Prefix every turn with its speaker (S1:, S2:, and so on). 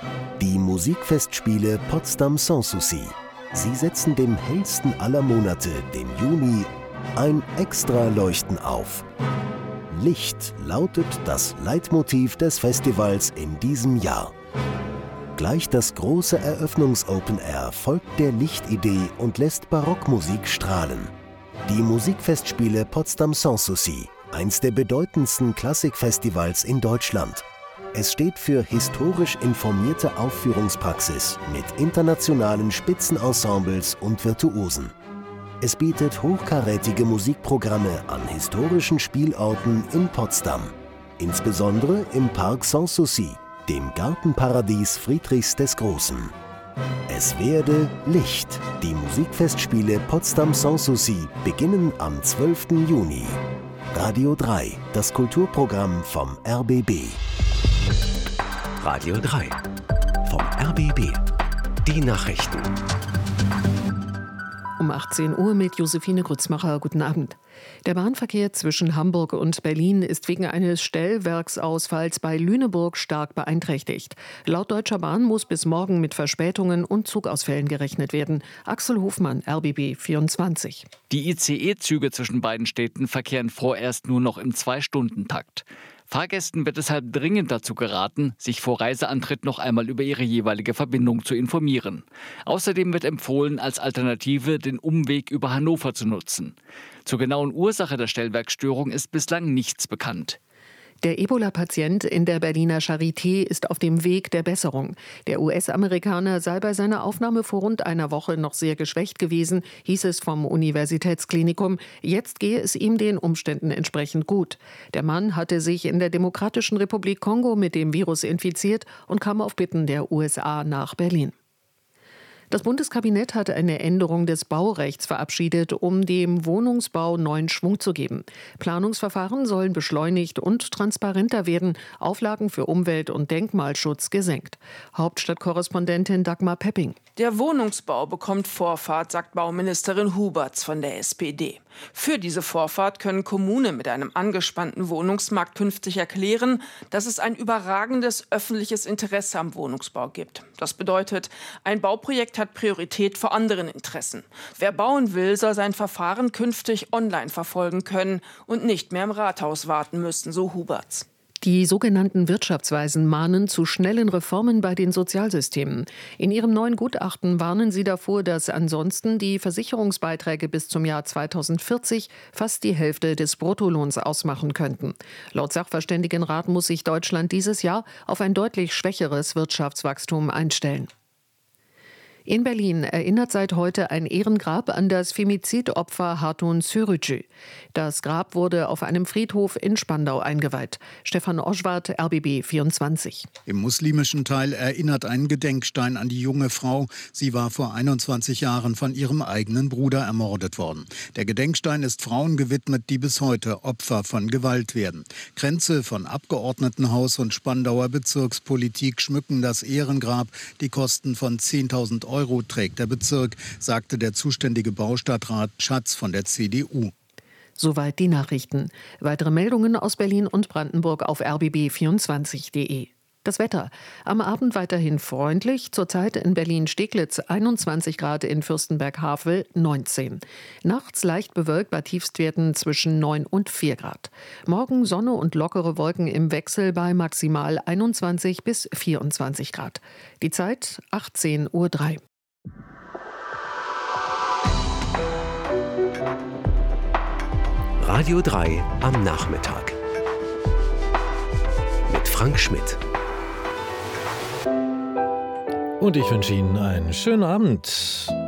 S1: Die Musikfestspiele Potsdam Sans Souci. Sie setzen dem hellsten aller Monate, dem Juni, ein Extra-Leuchten auf. Licht lautet das Leitmotiv des Festivals in diesem Jahr. Gleich das große Eröffnungs-Open Air folgt der Lichtidee und lässt Barockmusik strahlen. Die Musikfestspiele Potsdam Sans Souci, eins der bedeutendsten Klassikfestivals in Deutschland. Es steht für historisch informierte Aufführungspraxis mit internationalen Spitzenensembles und Virtuosen. Es bietet hochkarätige Musikprogramme an historischen Spielorten in Potsdam, insbesondere im Park Sans Souci, dem Gartenparadies Friedrichs des Großen. Es werde Licht. Die Musikfestspiele Potsdam Sans Souci beginnen am 12. Juni. Radio 3, das Kulturprogramm vom RBB.
S2: Radio 3 vom RBB. Die Nachrichten.
S3: Um 18 Uhr mit Josephine Grützmacher. Guten Abend. Der Bahnverkehr zwischen Hamburg und Berlin ist wegen eines Stellwerksausfalls bei Lüneburg stark beeinträchtigt. Laut Deutscher Bahn muss bis morgen mit Verspätungen und Zugausfällen gerechnet werden. Axel Hofmann, RBB 24.
S4: Die ICE-Züge zwischen beiden Städten verkehren vorerst nur noch im 2-Stunden-Takt. Fahrgästen wird deshalb dringend dazu geraten, sich vor Reiseantritt noch einmal über ihre jeweilige Verbindung zu informieren. Außerdem wird empfohlen, als Alternative den Umweg über Hannover zu nutzen. Zur genauen Ursache der Stellwerksstörung ist bislang nichts bekannt.
S3: Der Ebola-Patient in der Berliner Charité ist auf dem Weg der Besserung. Der US-Amerikaner sei bei seiner Aufnahme vor rund einer Woche noch sehr geschwächt gewesen, hieß es vom Universitätsklinikum. Jetzt gehe es ihm den Umständen entsprechend gut. Der Mann hatte sich in der Demokratischen Republik Kongo mit dem Virus infiziert und kam auf Bitten der USA nach Berlin. Das Bundeskabinett hat eine Änderung des Baurechts verabschiedet, um dem Wohnungsbau neuen Schwung zu geben. Planungsverfahren sollen beschleunigt und transparenter werden, Auflagen für Umwelt- und Denkmalschutz gesenkt. Hauptstadtkorrespondentin Dagmar Pepping.
S5: Der Wohnungsbau bekommt Vorfahrt, sagt Bauministerin Huberts von der SPD. Für diese Vorfahrt können Kommunen mit einem angespannten Wohnungsmarkt künftig erklären, dass es ein überragendes öffentliches Interesse am Wohnungsbau gibt. Das bedeutet, ein Bauprojekt hat Priorität vor anderen Interessen. Wer bauen will, soll sein Verfahren künftig online verfolgen können und nicht mehr im Rathaus warten müssen, so Huberts.
S3: Die sogenannten Wirtschaftsweisen mahnen zu schnellen Reformen bei den Sozialsystemen. In ihrem neuen Gutachten warnen sie davor, dass ansonsten die Versicherungsbeiträge bis zum Jahr 2040 fast die Hälfte des Bruttolohns ausmachen könnten. Laut Sachverständigenrat muss sich Deutschland dieses Jahr auf ein deutlich schwächeres Wirtschaftswachstum einstellen. In Berlin erinnert seit heute ein Ehrengrab an das Femizidopfer Hatun Sürücü. Das Grab wurde auf einem Friedhof in Spandau eingeweiht. Stefan Oschwart, RBB 24.
S6: Im muslimischen Teil erinnert ein Gedenkstein an die junge Frau. Sie war vor 21 Jahren von ihrem eigenen Bruder ermordet worden. Der Gedenkstein ist Frauen gewidmet, die bis heute Opfer von Gewalt werden. Kränze von Abgeordnetenhaus und Spandauer Bezirkspolitik schmücken das Ehrengrab. Die Kosten von 10.000 Euro trägt der Bezirk, sagte der zuständige Baustadtrat Schatz von der CDU.
S3: Soweit die Nachrichten. Weitere Meldungen aus Berlin und Brandenburg auf rbb24.de. Das Wetter. Am Abend weiterhin freundlich. Zurzeit in Berlin-Steglitz 21 Grad, in Fürstenberg-Havel 19. Nachts leicht bewölkt bei Tiefstwerten zwischen 9 und 4 Grad. Morgen Sonne und lockere Wolken im Wechsel bei maximal 21 bis 24 Grad. Die Zeit 18:03 Uhr.
S2: Radio 3 am Nachmittag. Mit Frank Schmidt.
S7: Und ich wünsche Ihnen einen schönen Abend.